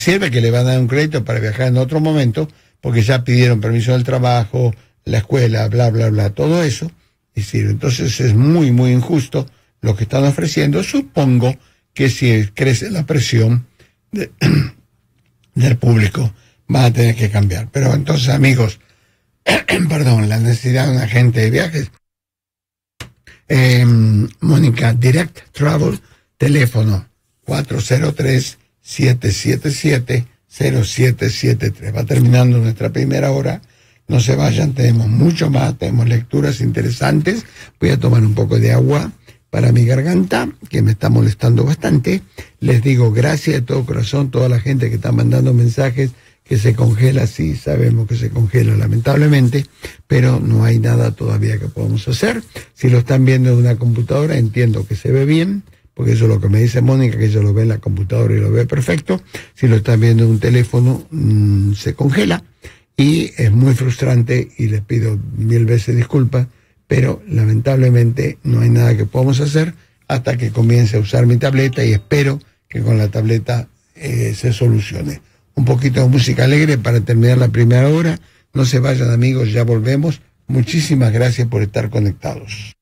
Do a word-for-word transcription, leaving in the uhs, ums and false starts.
sirve que le van a dar un crédito para viajar en otro momento, porque ya pidieron permiso del trabajo, la escuela, bla, bla, bla, todo eso, y sirve. Entonces es muy, muy injusto lo que están ofreciendo. Supongo que si crece la presión de, del público, van a tener que cambiar. Pero entonces, amigos, perdón, la necesidad de un agente de viajes. Eh, Mónica, Direct Travel, teléfono cuatro cero tres, siete siete siete, cero siete siete tres. Va terminando nuestra primera hora. No se vayan, tenemos mucho más, tenemos lecturas interesantes. Voy a tomar un poco de agua para mi garganta, que me está molestando bastante. Les digo gracias de todo corazón, toda la gente que está mandando mensajes, que se congela, sí, sabemos que se congela lamentablemente, pero no hay nada todavía que podamos hacer. Si lo están viendo en una computadora, entiendo que se ve bien, porque eso es lo que me dice Mónica, que ella lo ve en la computadora y lo ve perfecto. Si lo están viendo en un teléfono, mmm, se congela, y es muy frustrante, y les pido mil veces disculpas, pero lamentablemente no hay nada que podamos hacer hasta que comience a usar mi tableta, y espero que con la tableta eh, se solucione. Un poquito de música alegre para terminar la primera hora. No se vayan, amigos, ya volvemos. Muchísimas gracias por estar conectados.